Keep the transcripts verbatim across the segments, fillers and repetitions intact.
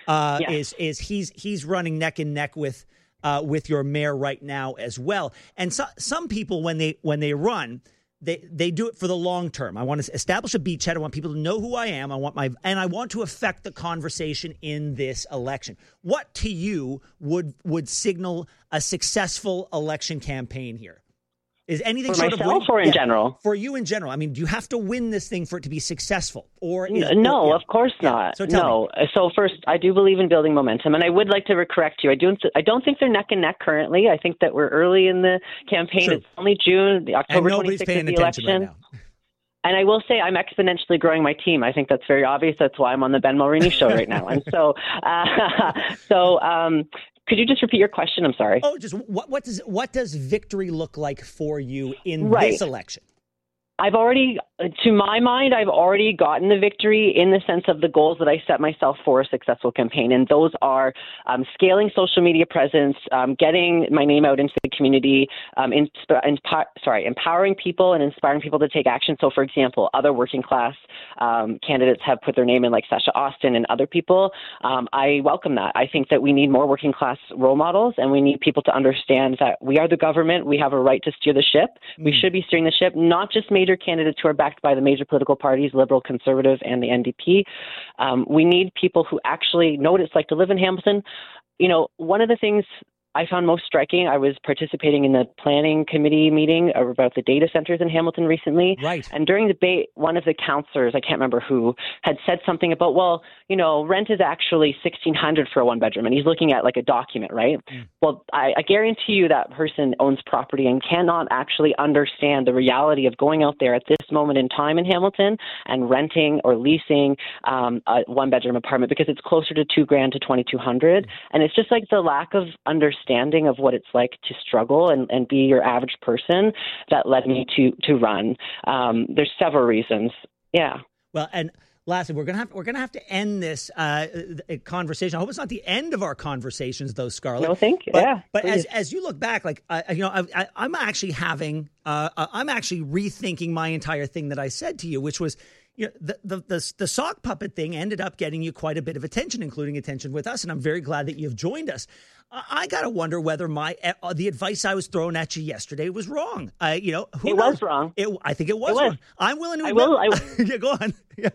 uh, yes. is is he's he's running neck and neck with uh, with your mayor right now as well. And so, some people when they when they run. They they do it for the long term. I want to establish a beachhead. I want people to know who I am. I want my and I want to affect the conversation in this election. What to you would would signal a successful election campaign here? Is anything for sort myself of winning, or in yeah, general? For you in general. I mean, do you have to win this thing for it to be successful? Or is, no, or, yeah. of course yeah. not. So tell no. Me. So first, I do believe in building momentum, and I would like to correct you. I do. I don't think they're neck and neck currently. I think that we're early in the campaign. True. It's only June. The October and nobody's twenty-sixth paying is the attention election. right now. And I will say I'm exponentially growing my team. I think that's very obvious. That's why I'm on the Ben Mulroney show right now. And so, uh, so um, could you just repeat your question? I'm sorry. Oh, just what, what does what does victory look like for you in right. this election? I've already, to my mind, I've already gotten the victory in the sense of the goals that I set myself for a successful campaign. And those are um, scaling social media presence, um, getting my name out into the community, um, insp- insp- sorry, empowering people and inspiring people to take action. So, for example, other working class um, candidates have put their name in, like Sasha Austin and other people. Um, I welcome that. I think that we need more working class role models, and we need people to understand that we are the government. We have a right to steer the ship. Mm. We should be steering the ship, not just major candidates who are backed by the major political parties, Liberal, Conservative, and the N D P. Um, we need people who actually know what it's like to live in Hamilton. You know, one of the things I found most striking, I was participating in the planning committee meeting about the data centers in Hamilton recently. Right. And during the debate, one of the counselors, I can't remember who, had said something about, well, you know, rent is actually sixteen hundred dollars for a one bedroom. And he's looking at like a document, right? Mm. Well, I, I guarantee you that person owns property and cannot actually understand the reality of going out there at this moment in time in Hamilton and renting or leasing um, a one bedroom apartment, because it's closer to two grand to twenty-two hundred. Mm. And it's just like the lack of understanding understanding of what it's like to struggle and, and be your average person that led me to to run. Um, there's several reasons. Yeah. Well, and lastly, we're gonna have we're gonna have to end this uh, conversation. I hope it's not the end of our conversations, though, Scarlett. No, thank you. But, yeah. But as as you look back, like uh, you know, I, I, I'm actually having uh, I'm actually rethinking my entire thing that I said to you, which was. You know, the, the the the sock puppet thing ended up getting you quite a bit of attention, including attention with us, and I'm very glad that you've joined us. I, I got to wonder whether my uh, the advice I was throwing at you yesterday was wrong. Uh, you know, who it knows? was wrong. It, I think it was, it was wrong. I'm willing to. I admit, will. I, yeah, go on. Yeah.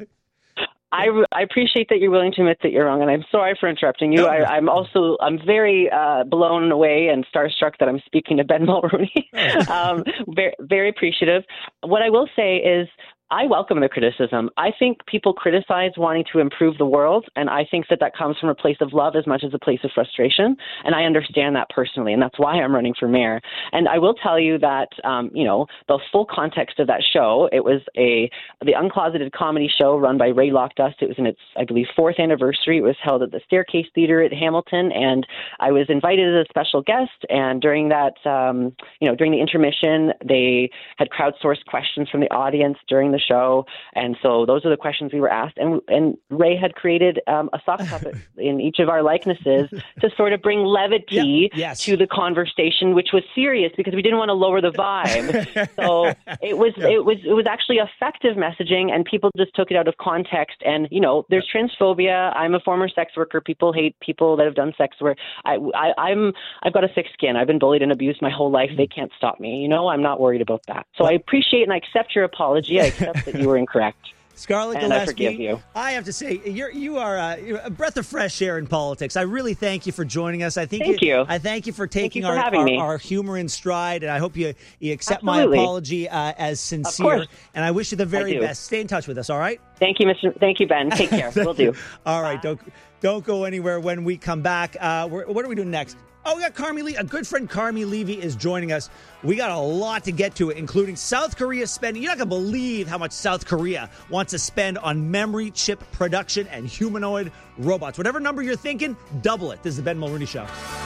I, I appreciate that you're willing to admit that you're wrong, and I'm sorry for interrupting you. No. I, I'm also I'm very uh, blown away and starstruck that I'm speaking to Ben Mulroney. um, very very appreciative. What I will say is, I welcome the criticism. I think people criticize wanting to improve the world, and I think that that comes from a place of love as much as a place of frustration, and I understand that personally, and that's why I'm running for mayor. And I will tell you that, um, you know, the full context of that show, it was a the Uncloseted comedy show run by Ray Lockdust. It was in its, I believe, fourth anniversary. It was held at the Staircase Theatre at Hamilton, and I was invited as a special guest, and during that, um, you know, during the intermission, they had crowdsourced questions from the audience during the show, and so those are the questions we were asked, and and Ray had created um, a sock puppet in each of our likenesses to sort of bring levity yeah, yes. to the conversation, which was serious because we didn't want to lower the vibe. So it was yeah. it was it was actually effective messaging, and people just took it out of context. And you know, there's yeah. transphobia. I'm a former sex worker. People hate people that have done sex work. I, I I'm I've got a thick skin. I've been bullied and abused my whole life. They can't stop me. You know, I'm not worried about that. So I appreciate and I accept your apology. I accept that you were incorrect. Scarlett and Gillespie, I forgive you. I have to say, you're you are a, you're a breath of fresh air in politics. I really thank you for joining us. I think thank you. I thank you for taking you for our, our, our humor in stride, and I hope you, you accept Absolutely. my apology uh, as sincere. And I wish you the very best. Stay in touch with us, all right? Thank you, Mister Thank you, Ben. Take care. We'll do. All right, don't don't go anywhere when we come back. Uh, we're, what are we doing next? Oh, we got Carmi Levy. A good friend, Carmi Levy, is joining us. We got a lot to get to, including South Korea spending. You're not going to believe how much South Korea wants to spend on memory chip production and humanoid robots. Whatever number you're thinking, double it. This is the Ben Mulroney Show.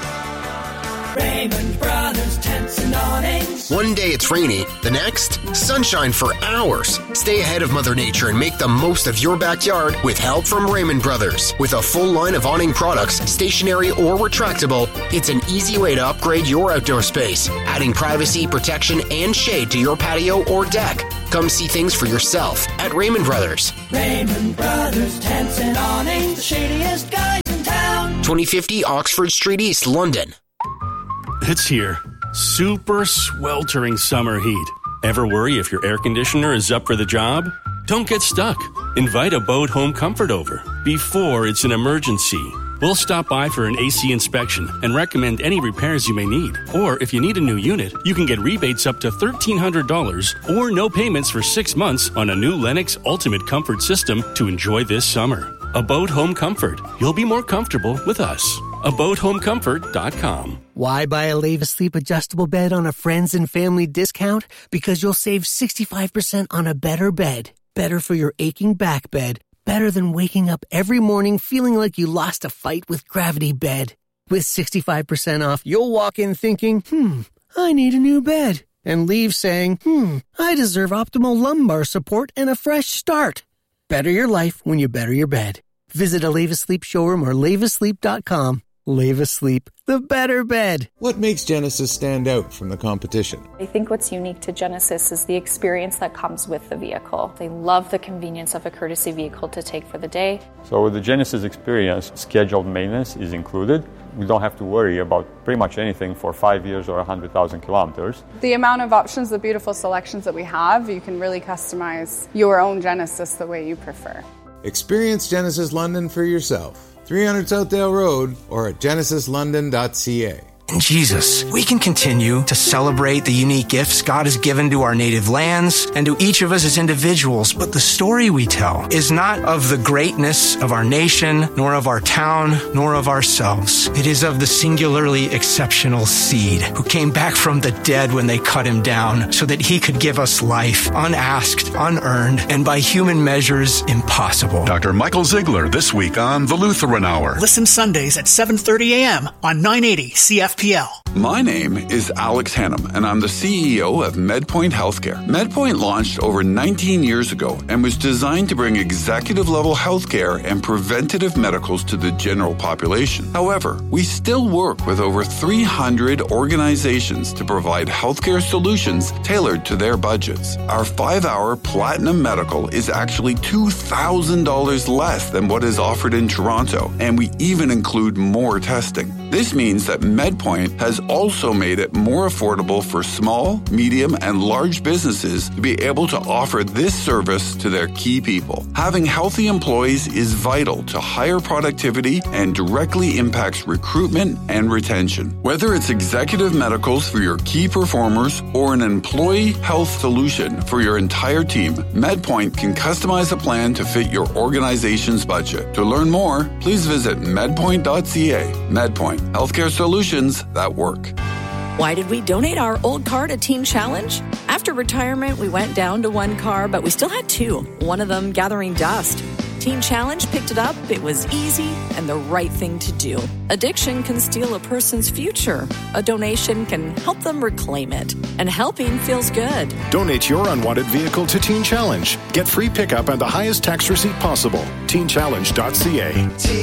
Raymond Brothers, tents and awnings. One day it's rainy, the next, sunshine for hours. Stay ahead of Mother Nature and make the most of your backyard with help from Raymond Brothers. With a full line of awning products, stationary or retractable, it's an easy way to upgrade your outdoor space, adding privacy, protection, and shade to your patio or deck. Come see things for yourself at Raymond Brothers. Raymond Brothers, tents and awnings, the shadiest guys in town. twenty fifty Oxford Street East, London. It's here. Super sweltering summer heat. Ever worry if your air conditioner is up for the job? Don't get stuck. Invite Abode Home Comfort over before it's an emergency. We'll stop by for an A C inspection and recommend any repairs you may need. Or if you need a new unit, you can get rebates up to thirteen hundred dollars or no payments for six months on a new Lennox Ultimate Comfort system to enjoy this summer. Abode Home Comfort. You'll be more comfortable with us. abode home comfort dot com. Why buy a Leva Sleep adjustable bed on a friends and family discount? Because you'll save sixty-five percent on a better bed. Better for your aching back bed. Better than waking up every morning feeling like you lost a fight with Gravity Bed. With sixty-five percent off, you'll walk in thinking, hmm, I need a new bed. And leave saying, hmm, I deserve optimal lumbar support and a fresh start. Better your life when you better your bed. Visit a Leva Sleep showroom or leva sleep dot com. Leva Sleep, the better bed. What makes Genesis stand out from the competition? I think what's unique to Genesis is the experience that comes with the vehicle. They love the convenience of a courtesy vehicle to take for the day. So with the Genesis experience, scheduled maintenance is included. We don't have to worry about pretty much anything for five years or one hundred thousand kilometers. The amount of options, the beautiful selections that we have, you can really customize your own Genesis the way you prefer. Experience Genesis London for yourself. three hundred Southdale Road or at genesis london dot c a. In Jesus, we can continue to celebrate the unique gifts God has given to our native lands and to each of us as individuals. But the story we tell is not of the greatness of our nation, nor of our town, nor of ourselves. It is of the singularly exceptional seed who came back from the dead when they cut him down so that he could give us life, unasked, unearned, and by human measures, impossible. Doctor Michael Ziegler this week on The Lutheran Hour. Listen Sundays at seven thirty a.m. on nine eighty C F P L. My name is Alex Hannum, and I'm the C E O of MedPoint Healthcare. MedPoint launched over nineteen years ago and was designed to bring executive-level healthcare and preventative medicals to the general population. However, we still work with over three hundred organizations to provide healthcare solutions tailored to their budgets. Our five-hour Platinum Medical is actually two thousand dollars less than what is offered in Toronto, and we even include more testing. This means that MedPoint has also made it more affordable for small, medium, and large businesses to be able to offer this service to their key people. Having healthy employees is vital to higher productivity and directly impacts recruitment and retention. Whether it's executive medicals for your key performers or an employee health solution for your entire team, MedPoint can customize a plan to fit your organization's budget. To learn more, please visit medpoint dot c a. MedPoint, healthcare solutions that work. Why did we donate our old car to Teen Challenge? After retirement, we went down to one car, but we still had two, one of them gathering dust. Teen Challenge picked it up. It was easy and the right thing to do. Addiction can steal a person's future. A donation can help them reclaim it. And helping feels good. Donate your unwanted vehicle to Teen Challenge. Get free pickup and the highest tax receipt possible. teen challenge dot c a.